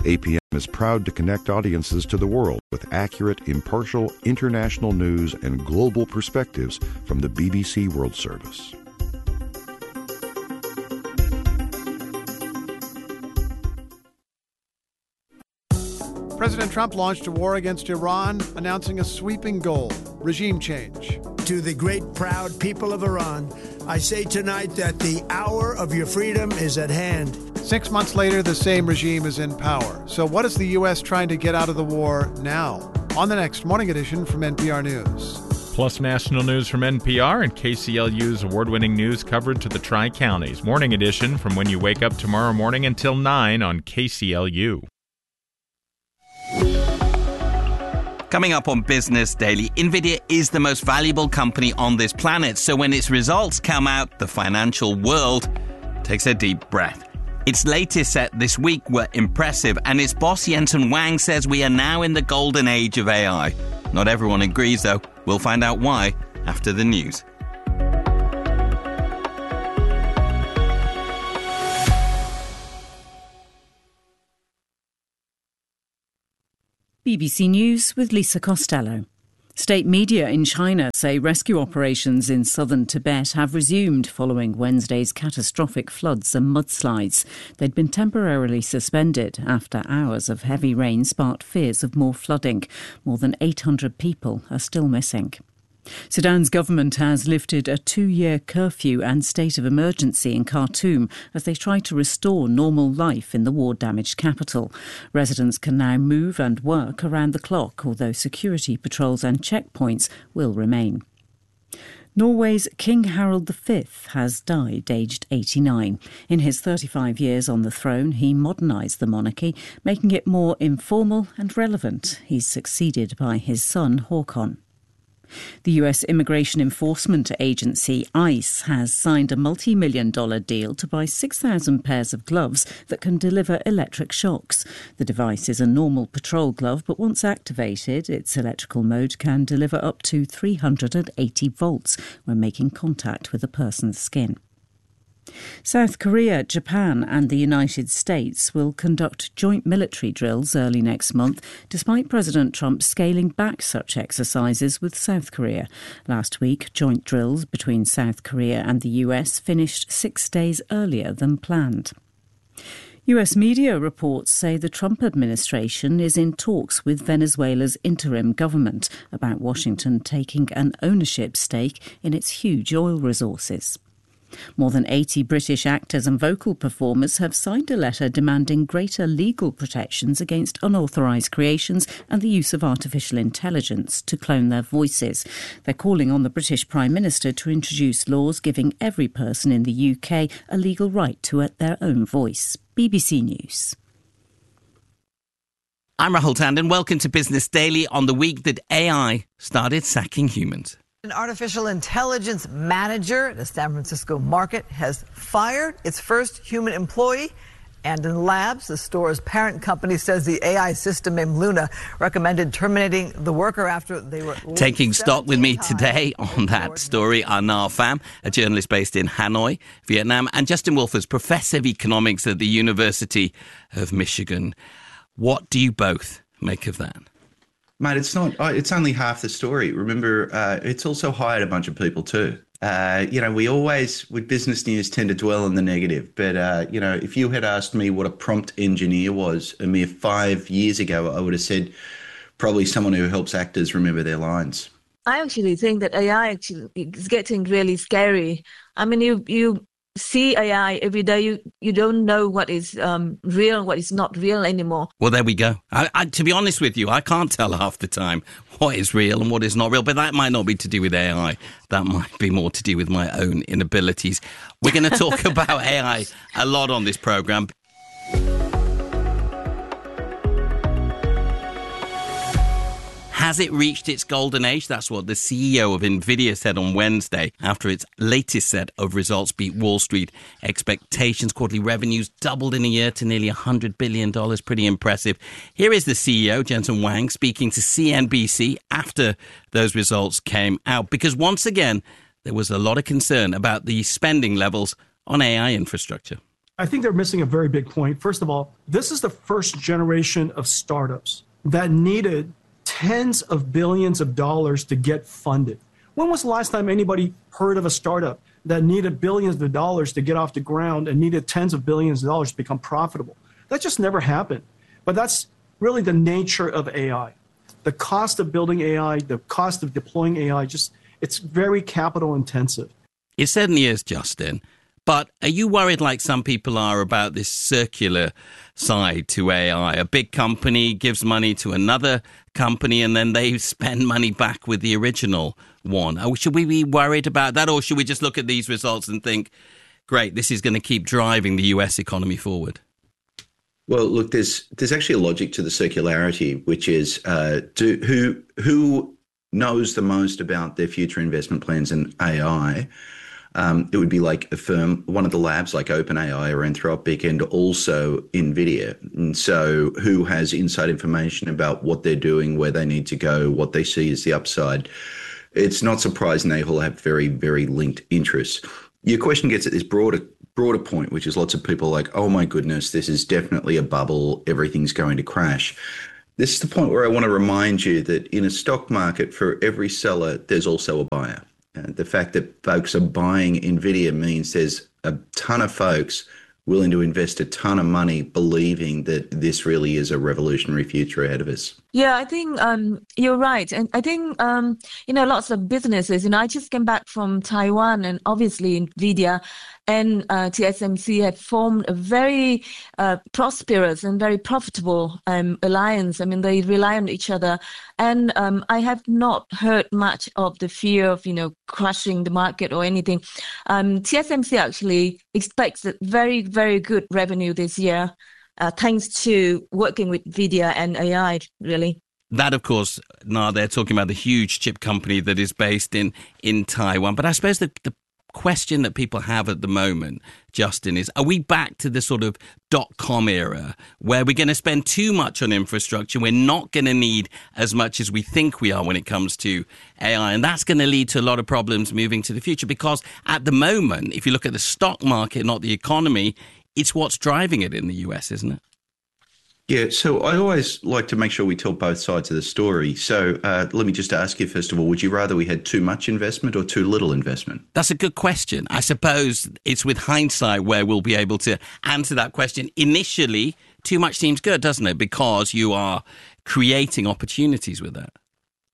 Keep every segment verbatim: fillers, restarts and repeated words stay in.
A P M is proud to connect audiences to the world with accurate, impartial, international news and global perspectives from the B B C World Service. President Trump launched a war against Iran, announcing a sweeping goal: regime change. To the great, proud people of Iran, I say tonight that the hour of your freedom is at hand. Six months later, the same regime is in power. So what is the U S trying to get out of the war now? On the next Morning Edition from N P R News. Plus national news from N P R and K C L U's award-winning news coverage to the Tri-Counties. Morning Edition from when you wake up tomorrow morning until nine on K C L U. Coming up on Business Daily, NVIDIA is the most valuable company on this planet. So when its results come out, the financial world takes a deep breath. Its latest set this week were impressive, and its boss Jensen Huang says we are now in the golden age of A I. Not everyone agrees, though. We'll find out why after the news. B B C News with Lisa Costello. State media in China say rescue operations in southern Tibet have resumed following Wednesday's catastrophic floods and mudslides. They'd been temporarily suspended after hours of heavy rain sparked fears of more flooding. More than eight hundred people are still missing. Sudan's government has lifted a two-year curfew and state of emergency in Khartoum as they try to restore normal life in the war-damaged capital. Residents can now move and work around the clock, although security patrols and checkpoints will remain. Norway's King Harald the Fifth has died aged eighty-nine. In his thirty-five years on the throne, he modernised the monarchy, making it more informal and relevant. He's succeeded by his son Håkon. The U S Immigration Enforcement Agency, ICE, has signed a multi-million dollar deal to buy six thousand pairs of gloves that can deliver electric shocks. The device is a normal patrol glove, but once activated, its electrical mode can deliver up to three hundred eighty volts when making contact with a person's skin. South Korea, Japan and the United States will conduct joint military drills early next month, despite President Trump scaling back such exercises with South Korea. Last week, joint drills between South Korea and the U S finished six days earlier than planned. U S media reports say the Trump administration is in talks with Venezuela's interim government about Washington taking an ownership stake in its huge oil resources. More than eighty British actors and vocal performers have signed a letter demanding greater legal protections against unauthorised creations and the use of artificial intelligence to clone their voices. They're calling on the British Prime Minister to introduce laws giving every person in the U K a legal right to their own voice. B B C News. I'm Rahul Tandon. Welcome to Business Daily on the week that A I started sacking humans. An artificial intelligence manager at a San Francisco market has fired its first human employee. And in labs, the store's parent company says the A I system named Luna recommended terminating the worker after they were... Taking stock with me today on that story are Na Pham, a journalist based in Hanoi, Vietnam, and Justin Wolfers, Professor of Economics at the University of Michigan. What do you both make of that? Mate, it's not, it's only half the story. Remember, uh, it's also hired a bunch of people too. Uh, you know, we always, with business news, tend to dwell on the negative. But, uh, you know, if you had asked me what a prompt engineer was a mere five years ago, I would have said probably someone who helps actors remember their lines. I actually think that A I actually is getting really scary. I mean, you you see A I every day. You, you don't know what is um, real and what is not real anymore. Well, there we go. I, I, to be honest with you, I can't tell half the time what is real and what is not real. But that might not be to do with A I. That might be more to do with my own inabilities. We're going to talk about A I a lot on this programme. Has it reached its golden age? That's what the C E O of NVIDIA said on Wednesday after its latest set of results beat Wall Street expectations. Quarterly revenues doubled in a year to nearly one hundred billion dollars. Pretty impressive. Here is the C E O, Jensen Huang, speaking to C N B C after those results came out. Because once again, there was a lot of concern about the spending levels on A I infrastructure. I think they're missing a very big point. First of all, this is the first generation of startups that needed tens of billions of dollars to get funded. When was the last time anybody heard of a startup that needed billions of dollars to get off the ground and needed tens of billions of dollars to become profitable? That just never happened. But that's really the nature of A I. The cost of building A I, the cost of deploying A I, just it's very capital intensive. It certainly is, Justin. But are you worried, like some people are, about this circular side to A I? A big company gives money to another company and then they spend money back with the original one. Should we be worried about that, or should we just look at these results and think, great, this is going to keep driving the U S economy forward? Well, look, there's there's actually a logic to the circularity, which is uh, do, who who knows the most about their future investment plans in A I. Um, it would be like a firm, one of the labs like OpenAI or Anthropic, and also NVIDIA. And so who has inside information about what they're doing, where they need to go, what they see as the upside. It's not surprising they all have very, very linked interests. Your question gets at this broader broader point, which is lots of people like, oh my goodness, this is definitely a bubble, everything's going to crash. This is the point where I want to remind you that in a stock market, for every seller, there's also a buyer. And the fact that folks are buying NVIDIA means there's a ton of folks willing to invest a ton of money believing that this really is a revolutionary future ahead of us. Yeah, I think um, you're right. And I think, um, you know, lots of businesses, you know, I just came back from Taiwan, and obviously NVIDIA and uh, T S M C have formed a very uh, prosperous and very profitable um, alliance. I mean, they rely on each other. And um, I have not heard much of the fear of, you know, crushing the market or anything. Um, T S M C actually expects a very, very good revenue this year. Uh, thanks to working with NVIDIA and A I, really. That, of course, now they're talking about the huge chip company that is based in, in Taiwan. But I suppose the, the question that people have at the moment, Justin, is are we back to the sort of dot-com era where we're going to spend too much on infrastructure? We're not going to need as much as we think we are when it comes to A I. And that's going to lead to a lot of problems moving to the future, because at the moment, if you look at the stock market, not the economy, it's what's driving it in the U S, isn't it? Yeah, so I always like to make sure we tell both sides of the story. So uh, let me just ask you, first of all, would you rather we had too much investment or too little investment? That's a good question. I suppose it's with hindsight where we'll be able to answer that question. Initially, too much seems good, doesn't it? Because you are creating opportunities with that.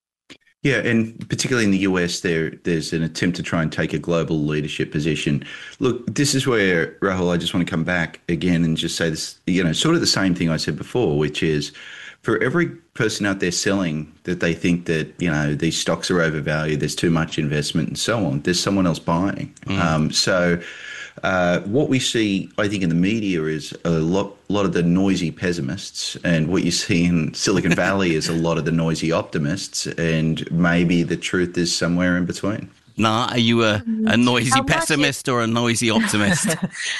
Yeah, and particularly in the U S, there there's an attempt to try and take a global leadership position. Look, this is where, Rahul, I just want to come back again and just say this, you know, sort of the same thing I said before, which is for every person out there selling that they think that, you know, these stocks are overvalued, there's too much investment and so on, there's someone else buying. Mm. Um, so uh, what we see, I think, in the media is a lot, lot of the noisy pessimists, and what you see in Silicon Valley is a lot of the noisy optimists, and maybe the truth is somewhere in between. Nah, are you a, a noisy pessimist it- or a noisy optimist?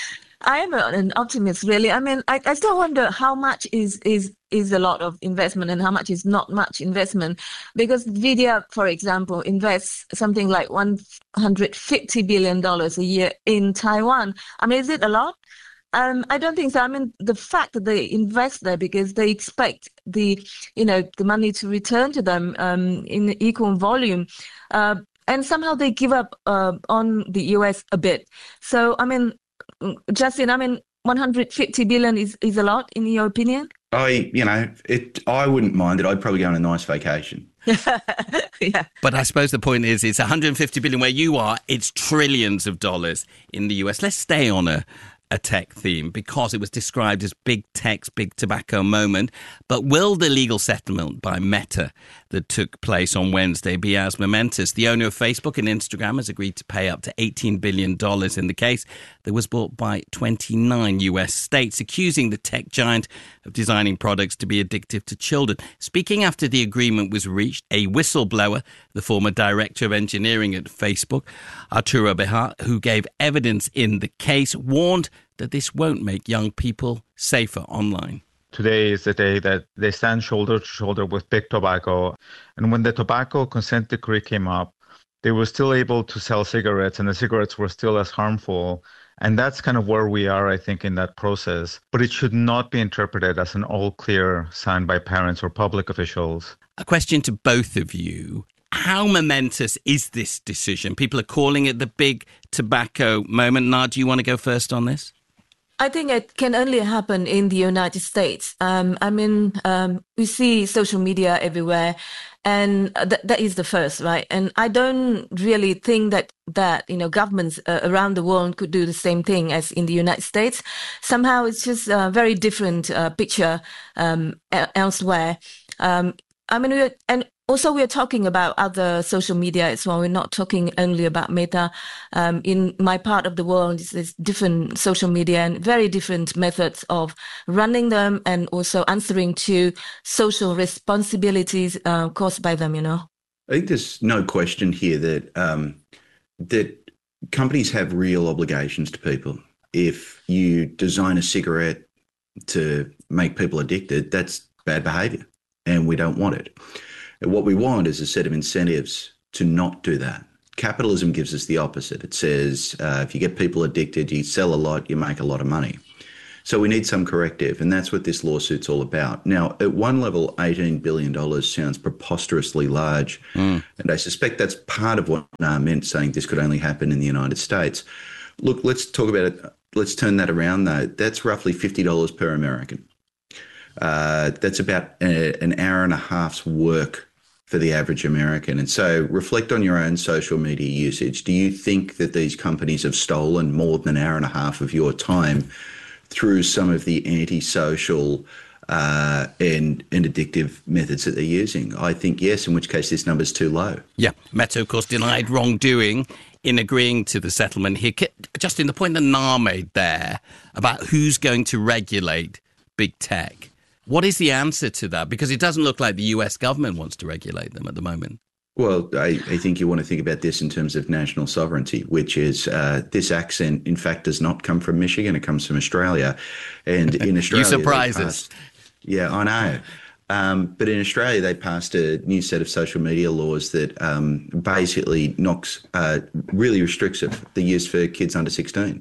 I am an optimist, really. I mean, I, I still wonder how much is, is is a lot of investment and how much is not much investment. Because NVIDIA, for example, invests something like one hundred fifty billion dollars a year in Taiwan. I mean, is it a lot? Um, I don't think so. I mean, the fact that they invest there because they expect the, you know, the money to return to them um, in equal volume. Uh, and somehow they give up uh, on the U S a bit. So, I mean, Justin, I mean, one hundred fifty billion is, is a lot, in your opinion? I, you know, it. I wouldn't mind it. I'd probably go on a nice vacation. Yeah. But I suppose the point is it's one hundred fifty billion where you are. It's trillions of dollars in the U S. Let's stay on a, a tech theme because it was described as big tech's big tobacco moment. But will the legal settlement by Meta that took place on Wednesday be as momentous? The owner of Facebook and Instagram has agreed to pay up to eighteen billion dollars in the case that was brought by twenty-nine U S states, accusing the tech giant of designing products to be addictive to children. Speaking after the agreement was reached, a whistleblower, the former director of engineering at Facebook, Arturo Bejar, who gave evidence in the case, warned that this won't make young people safer online. Today is the day that they stand shoulder to shoulder with big tobacco. And when the tobacco consent decree came up, they were still able to sell cigarettes, and the cigarettes were still as harmful And that's kind of where we are, I think, in that process. But it should not be interpreted as an all-clear sign by parents or public officials. A question to both of you. How momentous is this decision? People are calling it the big tobacco moment. Na, do you want to go first on this? I think it can only happen in the United States. Um, I mean, um, we see social media everywhere, and th- that is the first, right? And I don't really think that, that you know, governments uh, around the world could do the same thing as in the United States. Somehow it's just a very different uh, picture um, elsewhere. Um, I mean, we're, and also we're talking about other social media as well. We're not talking only about Meta. Um, in my part of the world, there's different social media and very different methods of running them and also answering to social responsibilities uh, caused by them, you know. I think there's no question here that um, that companies have real obligations to people. If you design a cigarette to make people addicted, that's bad behavior, and we don't want it. And what we want is a set of incentives to not do that. Capitalism gives us the opposite. It says uh, if you get people addicted, you sell a lot, you make a lot of money. So we need some corrective, and that's what this lawsuit's all about. Now, at one level, eighteen billion dollars sounds preposterously large, mm. and I suspect that's part of what Na meant, saying this could only happen in the United States. Look, let's talk about it. Let's turn that around, though. That's roughly fifty dollars per American. Uh, that's about a, an hour and a half's work for the average American. And so reflect on your own social media usage. Do you think that these companies have stolen more than an hour and a half of your time through some of the antisocial uh, and, and addictive methods that they're using? I think yes, in which case this number's too low. Yeah, Meta, of course, denied wrongdoing in agreeing to the settlement here. Just in the point that Na made there about who's going to regulate big tech, what is the answer to that? Because it doesn't look like the U S government wants to regulate them at the moment. Well, I, I think you want to think about this in terms of national sovereignty, which is uh, this accent, in fact, does not come from Michigan. It comes from Australia. And in Australia... You surprise us. Yeah, I know. Um, but in Australia, they passed a new set of social media laws that um, basically knocks, uh, really restricts it, the use for kids under sixteen.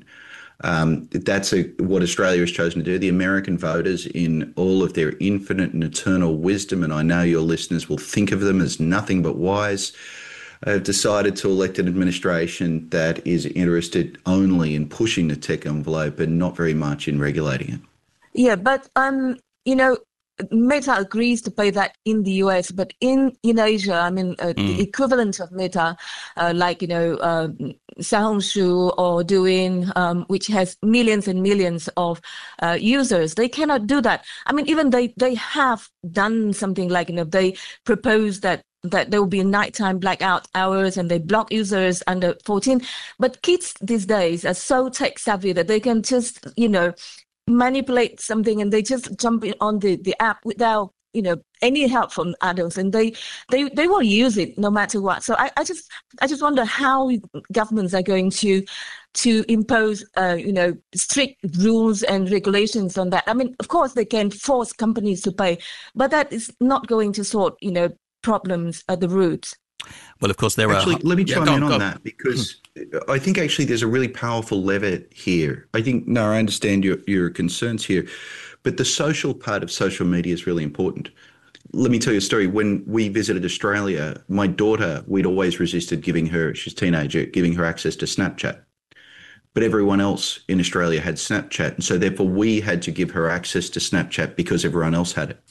Um, that's a, what Australia has chosen to do. The American voters, in all of their infinite and eternal wisdom, and I know your listeners will think of them as nothing but wise, have decided to elect an administration that is interested only in pushing the tech envelope and not very much in regulating it. Yeah, but, um, you know, Meta agrees to pay that in the U S, but in, in Asia, I mean, uh, mm. the equivalent of Meta, uh, like, you know, uh, Xiaohongshu or Douyin, um, which has millions and millions of uh, users, they cannot do that. I mean, even they, they have done something like, you know, they propose that that there will be nighttime blackout hours and they block users under fourteen. But kids these days are so tech savvy that they can just, you know, manipulate something and they just jump in on the, the app without, you know, any help from adults, and they, they, they will use it no matter what. So I, I just I just wonder how governments are going to to impose, uh, you know, strict rules and regulations on that. I mean, of course, they can force companies to pay, but that is not going to sort, you know, problems at the roots. Well, of course, there actually, are... Let me chime yeah, in on, on go. that, because I think actually there's a really powerful lever here. I think, no, I understand your, your concerns here, but the social part of social media is really important. Let me tell you a story. When we visited Australia, my daughter, we'd always resisted giving her, she's a teenager, giving her access to Snapchat. But everyone else in Australia had Snapchat, and so therefore we had to give her access to Snapchat because everyone else had it.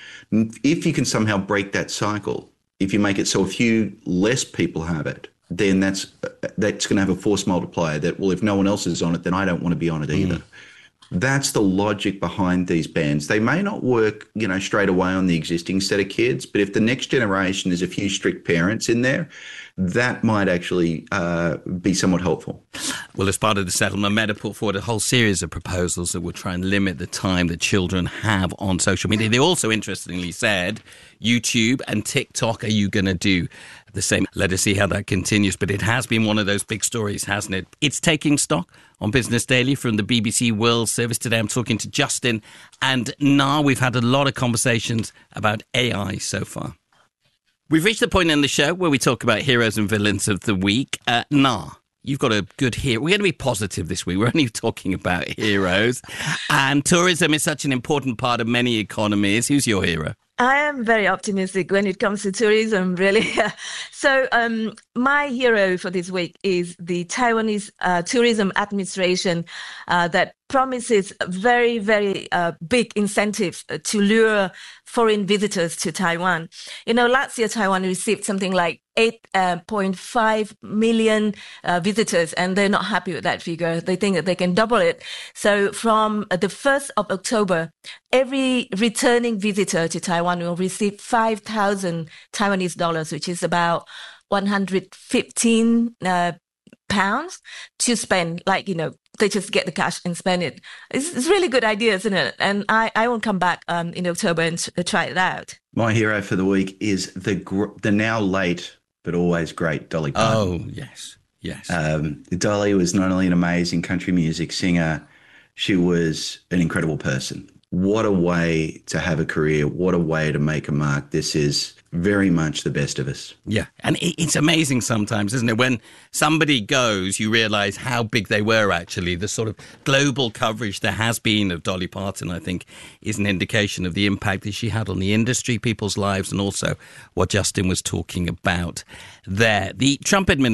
If you can somehow break that cycle, if you make it so a few less people have it, then that's that's going to have a force multiplier that, well, if no one else is on it, then I don't want to be on it either. Mm. That's the logic behind these bans. They may not work, you know, straight away on the existing set of kids, but if the next generation is a few strict parents in there, that might actually uh, be somewhat helpful. Well, as part of the settlement, Meta put forward a whole series of proposals that would try and limit the time that children have on social media. They also, interestingly, said YouTube and TikTok, are you going to do the same? Let us see how that continues. But it has been one of those big stories, hasn't it? It's Taking Stock on Business Daily from the B B C World Service. Today I'm talking to Justin and Na. We've had a lot of conversations about A I so far. We've reached the point in the show where we talk about heroes and villains of the week. Uh, Na, you've got a good hero. We're going to be positive this week. We're only talking about heroes. And tourism is such an important part of many economies. Who's your hero? I am very optimistic when it comes to tourism, really. So um, my hero for this week is the Taiwanese uh, Tourism Administration uh, that promises very, very uh, big incentive to lure foreign visitors to Taiwan. You know, last year, Taiwan received something like eight point five million uh, visitors, and they're not happy with that figure. They think that they can double it. So from the first of October, every returning visitor to Taiwan will receive five thousand Taiwanese dollars, which is about one hundred fifteen uh, pounds to spend. Like, you know, they just get the cash and spend it. It's, it's a really good idea, isn't it? And I, I will come back um, in October and t- try it out. My hero for the week is the gr- the now late but always great Dolly Parton. Oh, yes, yes. Um, Dolly was not only an amazing country music singer, she was an incredible person. What a way to have a career. What a way to make a mark. This is very much the best of us. Yeah. And it's amazing sometimes, isn't it? When somebody goes, you realise how big they were, actually. The sort of global coverage there has been of Dolly Parton, I think, is an indication of the impact that she had on the industry, people's lives, and also what Justin was talking about there. The Trump administration